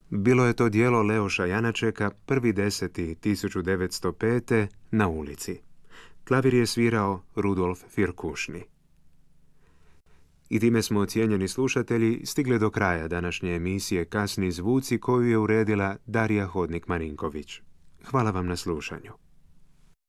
Bilo je to djelo Leoša Janačeka, 1.10.1905. na ulici. Klavir je svirao Rudolf Firkušni. I time smo, cijenjeni slušatelji, stigli do kraja današnje emisije Kasni zvuci koju je uredila Darija Hodnik-Marinković. Hvala vam na slušanju.